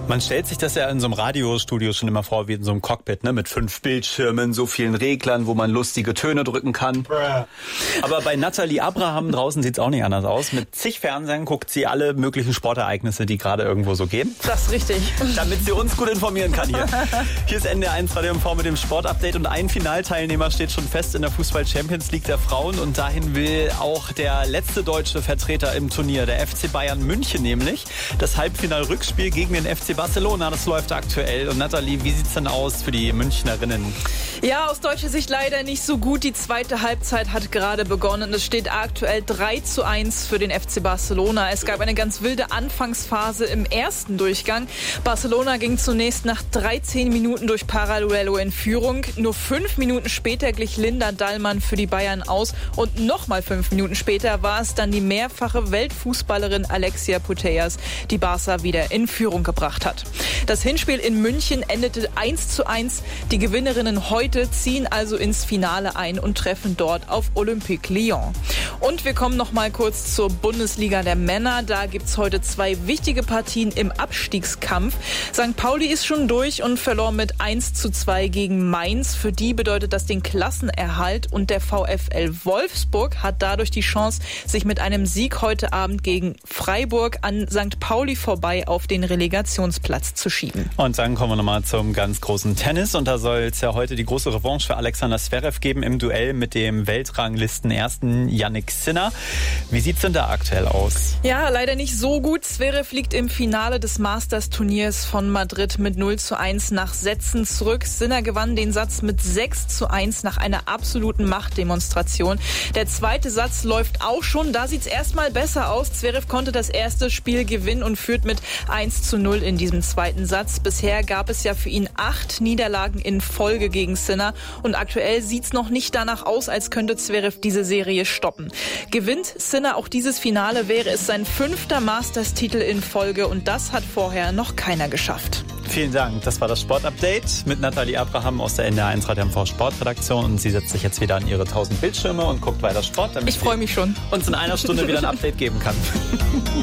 Man stellt sich das ja in so einem Radiostudio schon immer vor wie in so einem Cockpit, ne? Mit 5 Bildschirmen, so vielen Reglern, wo man lustige Töne drücken kann. Aber bei Nathalie Abraham draußen sieht's auch nicht anders aus. Mit zig Fernsehern guckt sie alle möglichen Sportereignisse, die gerade irgendwo so gehen. Das ist richtig. Damit sie uns gut informieren kann hier. Hier ist NDR 1 Radio MV mit dem Sportupdate und ein Finalteilnehmer steht schon fest in der Fußball-Champions League der Frauen und dahin will auch der letzte deutsche Vertreter im Turnier, der FC Bayern München nämlich. Das Halbfinal-Rückspiel gegen den FC Barcelona, das läuft aktuell. Und Nathalie, wie sieht's denn aus für die Münchnerinnen? Ja, aus deutscher Sicht leider nicht so gut. Die zweite Halbzeit hat gerade begonnen. Es steht aktuell 3:1 für den FC Barcelona. Es gab eine ganz wilde Anfangsphase im ersten Durchgang. Barcelona ging zunächst nach 13 Minuten durch Paraduello in Führung. Nur 5 Minuten später glich Linda Dallmann für die Bayern aus. Und nochmal 5 Minuten später war es dann die mehrfache Weltfußballerin Alexia Putellas, die Barca wieder in Führung gebracht hat. Das Hinspiel in München endete 1:1. Die Gewinnerinnen heute ziehen also ins Finale ein und treffen dort auf Olympique Lyon. Und wir kommen noch mal kurz zur Bundesliga der Männer. Da gibt's heute 2 wichtige Partien im Abstiegskampf. St. Pauli ist schon durch und verlor mit 1:2 gegen Mainz. Für die bedeutet das den Klassenerhalt und der VfL Wolfsburg hat dadurch die Chance, sich mit einem Sieg heute Abend gegen Freiburg an St. Pauli vorbei auf den Relegationsplatz zu schieben. Und dann kommen wir nochmal zum ganz großen Tennis. Und da soll es ja heute die große Revanche für Alexander Zverev geben im Duell mit dem Weltranglisten-Ersten Jannik Sinner. Wie sieht's denn da aktuell aus? Ja, leider nicht so gut. Zverev liegt im Finale des Masters-Turniers von Madrid mit 0:1 nach Sätzen zurück. Sinner gewann den Satz mit 6:1 nach einer absoluten Machtdemonstration. Der zweite Satz läuft auch schon. Da sieht's erstmal besser aus. Zverev konnte das erste Spiel gewinnen und führt mit 1:0 in diesem zweiten Satz. Bisher gab es ja für ihn 8 Niederlagen in Folge gegen Sinner und aktuell sieht's noch nicht danach aus, als könnte Zverev diese Serie stoppen. Gewinnt Sinner auch dieses Finale, wäre es sein 5. Masters-Titel in Folge und das hat vorher noch keiner geschafft. Vielen Dank. Das war das Sportupdate mit Nathalie Abraham aus der NDR 1 Radio MV Sportredaktion und sie setzt sich jetzt wieder an ihre 1000 Bildschirme und guckt weiter Sport, damit ich freue mich schon. uns in einer Stunde wieder ein Update geben kann.